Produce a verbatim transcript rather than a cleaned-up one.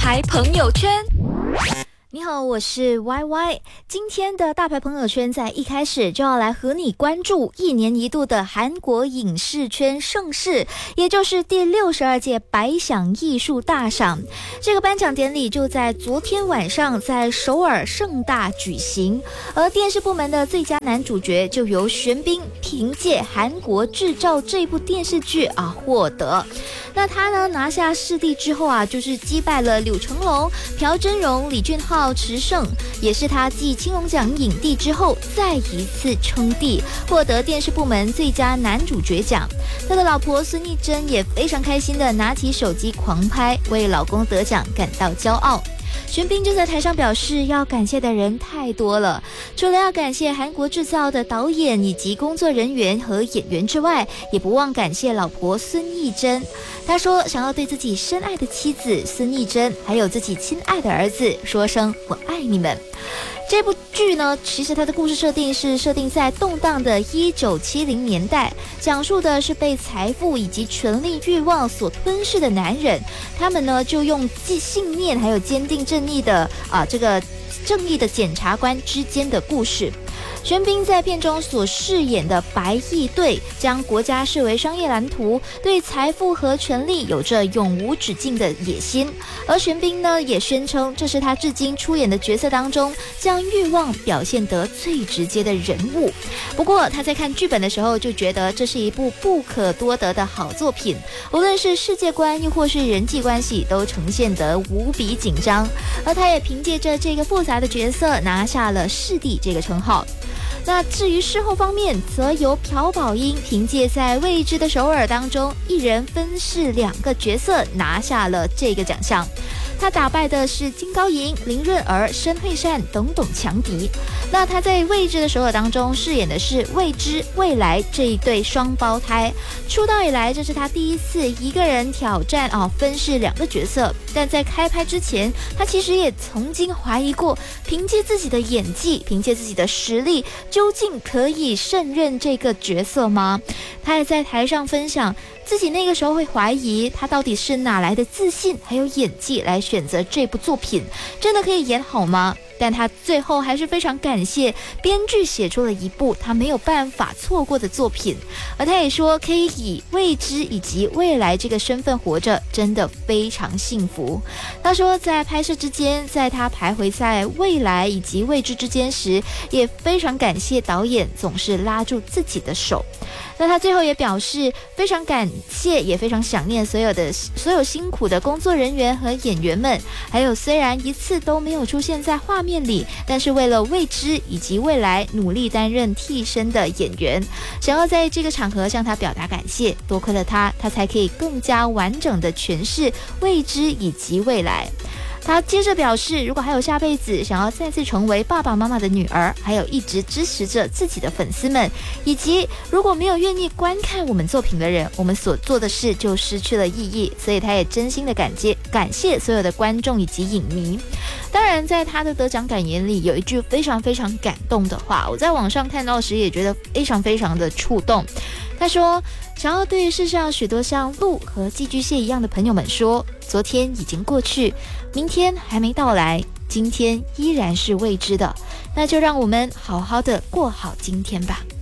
牌朋友圈。 你好，我是 Y Y。 今天的大牌朋友圈在一开始就要来和你关注一年一度的韩国影视圈盛事，也就是第六十二届百想艺术大赏。这个颁奖典礼就在昨天晚上在首尔盛大举行，而电视部门的最佳男主角就由玄彬凭借《韩国制造》这部电视剧啊获得。那他呢拿下视帝之后啊，就是击败了柳成龙、朴真荣、李俊浩、池胜，也是他继金龙奖影帝之后再一次称帝，获得电视部门最佳男主角奖。他的老婆孙艺珍也非常开心的拿起手机狂拍，为老公得奖感到骄傲。玄彬就在台上表示，要感谢的人太多了，除了要感谢韩国制造的导演以及工作人员和演员之外，也不忘感谢老婆孙艺珍。他说想要对自己深爱的妻子孙艺珍还有自己亲爱的儿子说声我爱你们。这部剧呢，其实它的故事设定是设定在动荡的一九七零年代，讲述的是被财富以及权力欲望所吞噬的男人，他们呢就用信念还有坚定正义的啊这个正义的检察官之间的故事。玄彬在片中所饰演的白翼队，将国家视为商业蓝图，对财富和权力有着永无止境的野心。而玄彬呢，也宣称这是他至今出演的角色当中，将欲望表现得最直接的人物。不过他在看剧本的时候，就觉得这是一部不可多得的好作品，无论是世界观又或是人际关系，都呈现得无比紧张。而他也凭借着这个复杂的角色，拿下了视帝这个称号。那至于事后方面，则由朴宝英凭借在未知的首尔当中一人分饰两个角色拿下了这个奖项。他打败的是金高银、林润儿、申惠善等等强敌。那他在未知的首尔当中饰演的是未知未来这一对双胞胎。出道以来，这是他第一次一个人挑战啊分饰两个角色。但在开拍之前，他其实也曾经怀疑过，凭借自己的演技，凭借自己的实力，究竟可以胜任这个角色吗？他也在台上分享自己那个时候会怀疑他到底是哪来的自信还有演技来选择这部作品，真的可以演好吗？但他最后还是非常感谢编剧写出了一部他没有办法错过的作品。而他也说可以以未知以及未来这个身份活着，真的非常幸福。他说在拍摄之间，在他徘徊在未来以及未知之间时，也非常感谢导演总是拉住自己的手。那他最后也表示非常感谢，也非常想念所有的所有辛苦的工作人员和演员们，还有虽然一次都没有出现在画面里，但是为了未知以及未来努力担任替身的演员，想要在这个场合向他表达感谢。多亏了他，他才可以更加完整的诠释未知以及未来。他接着表示，如果还有下辈子，想要再次成为爸爸妈妈的女儿，还有一直支持着自己的粉丝们，以及如果没有愿意观看我们作品的人，我们所做的事就失去了意义。所以他也真心的感谢感谢所有的观众以及影迷。当然在他的得奖感言里有一句非常非常感动的话，我在网上看到时也觉得非常非常的触动。他说想要对世上许多像鹿和寄居蟹一样的朋友们说，昨天已经过去，明天还没到来，今天依然是未知的，那就让我们好好的过好今天吧。